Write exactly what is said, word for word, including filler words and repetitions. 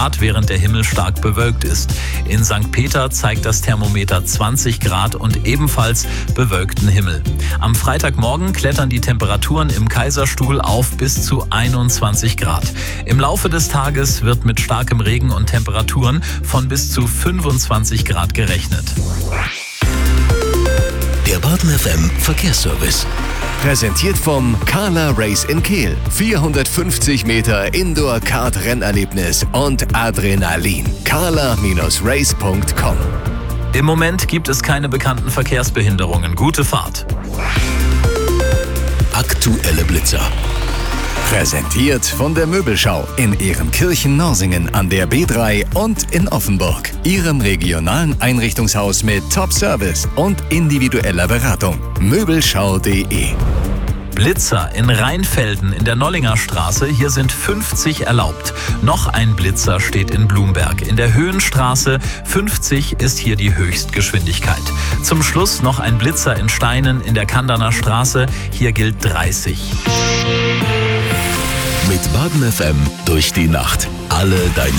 Grad, während der Himmel stark bewölkt ist. In Sankt Peter zeigt das Thermometer zwanzig Grad und ebenfalls bewölkten Himmel. Am Freitagmorgen klettern die Temperaturen im Kaiserstuhl auf bis zu einundzwanzig Grad. Im Laufe des Tages wird mit starkem Regen und Temperaturen von bis zu fünfundzwanzig Grad gerechnet. Der Baden F M Verkehrsservice. Präsentiert vom Carla Race in Kehl. vierhundertfünfzig Meter Indoor-Kart-Rennerlebnis und Adrenalin. carla Race punkt com. Im Moment gibt es keine bekannten Verkehrsbehinderungen. Gute Fahrt. Aktuelle Blitzer. Präsentiert von der Möbelschau in Ehrenkirchen-Norsingen an der B drei und in Offenburg. Ihrem regionalen Einrichtungshaus mit Top-Service und individueller Beratung. Möbelschau punkt de. Blitzer in Rheinfelden in der Nollinger Straße. Hier sind fünfzig erlaubt. Noch ein Blitzer steht in Blumberg. In der Höhenstraße fünfzig ist hier die Höchstgeschwindigkeit. Zum Schluss noch ein Blitzer in Steinen in der Kanderner Straße. Hier gilt dreißig. Mit Baden F M durch die Nacht. Alle deine